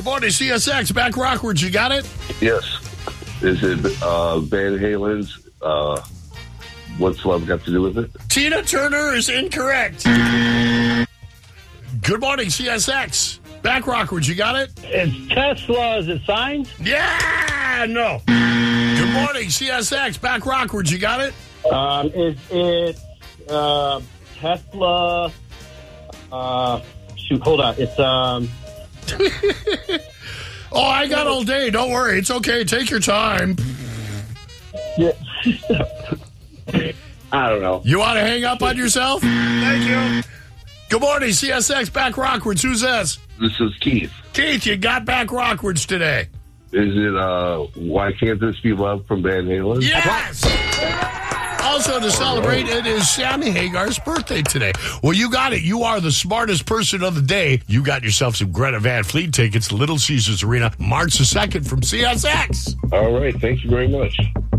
Good morning, CSX. Back rockwards. You got it? Yes. Is it Van Halen's What's Love Got to Do with It? Tina Turner is incorrect. Good morning, CSX. Back rockwards. You got it? It's Tesla. Is it signs? Yeah, no. Good morning, CSX. Back rockwards. You got it? Is it Tesla? Shoot, hold on. It's Oh, I got all day. Don't worry. It's okay. Take your time. yeah. I don't know. You want to hang up on yourself? Thank you. Good morning, CSX. Back rockwards. Who's this? This is Keith. Keith, you got back rockwards today. Is it Why Can't This Be Love from Van Halen? Yes! Also, to celebrate, it is Sammy Hagar's birthday today. Well, you got it. You are the smartest person of the day. You got yourself some Greta Van Fleet tickets, Little Caesars Arena, March the 2nd from CSX. All right. Thank you very much.